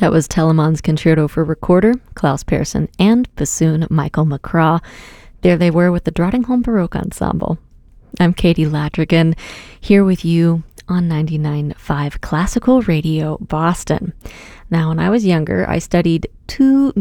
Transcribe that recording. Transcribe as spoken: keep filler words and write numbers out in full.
That was Telemann's Concerto for Recorder, Klaus Persson, and bassoon Michael McCraw. There they were with the Drottningholm Baroque Ensemble. I'm Katie Ladrigan, here with you on ninety-nine point five Classical Radio Boston. Now, when I was younger, I studied two